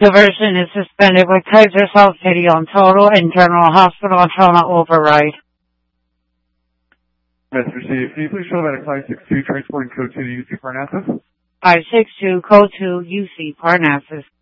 Diversion is suspended with Kaiser South City on total and General Hospital on trauma override. Mr. C, can you please show that at 562 transporting code 2 to UC Parnassus? 562 code 2 UC Parnassus.